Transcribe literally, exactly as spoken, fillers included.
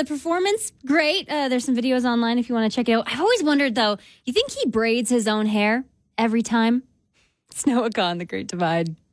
the performance, great. Uh, there's some videos online if you want to check it out. I've always wondered, though, you think he braids his own hair every time? It's Noah Kahan, The Great Divide.